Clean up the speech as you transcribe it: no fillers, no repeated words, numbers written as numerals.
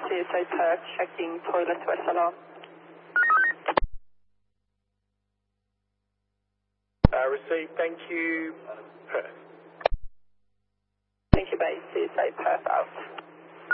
CSA Perth, checking toilet to SLR. Received, thank you. Perth.